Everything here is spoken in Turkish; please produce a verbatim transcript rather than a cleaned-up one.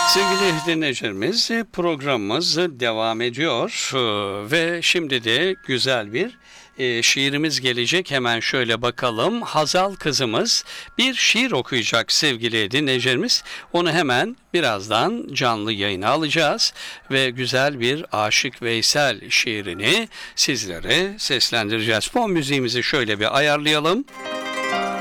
Sevgili dinleyicilerimiz, programımız devam ediyor Ee, ve şimdi de güzel bir e, şiirimiz gelecek. Hemen şöyle bakalım. Hazal kızımız bir şiir okuyacak sevgili dinleyicilerimiz. Onu hemen birazdan canlı yayına alacağız ve güzel bir Aşık Veysel şiirini sizlere seslendireceğiz. Fon müziğimizi şöyle bir ayarlayalım.